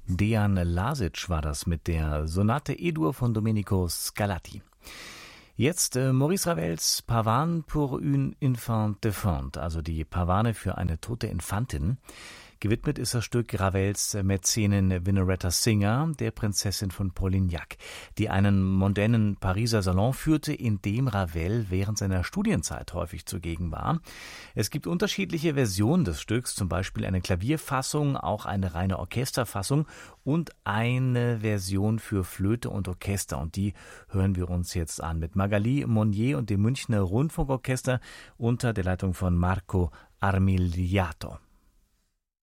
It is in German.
Dejan Lazic war das mit der Sonate E-Dur von Domenico Scarlatti. Jetzt Maurice Ravels Pavane pour une infante défunte, also die Pavane für eine tote Infantin. Gewidmet ist das Stück Ravels Mäzenin Vinoretta Singer, der Prinzessin von Polignac, die einen mondänen Pariser Salon führte, in dem Ravel während seiner Studienzeit häufig zugegen war. Es gibt unterschiedliche Versionen des Stücks, zum Beispiel eine Klavierfassung, auch eine reine Orchesterfassung und eine Version für Flöte und Orchester. Und die hören wir uns jetzt an mit Magali Monnier und dem Münchner Rundfunkorchester unter der Leitung von Marco Armigliato.